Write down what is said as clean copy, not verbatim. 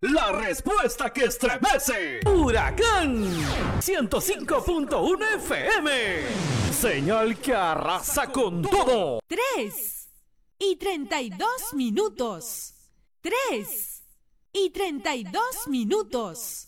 la respuesta que estremece. Huracán 105.1 FM. Señal que arrasa con todo. 3:32. 3:32.